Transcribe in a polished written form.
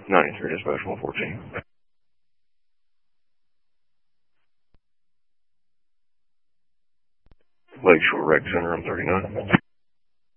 93 dispatch 114. Lakeshore Rec Center on 39.